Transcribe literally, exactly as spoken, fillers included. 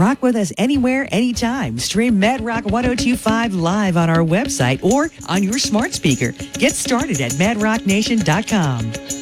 Rock with us anywhere, anytime. Stream Mad Rock ten twenty-five live on our website or on your smart speaker. Get started at mad rock nation dot com.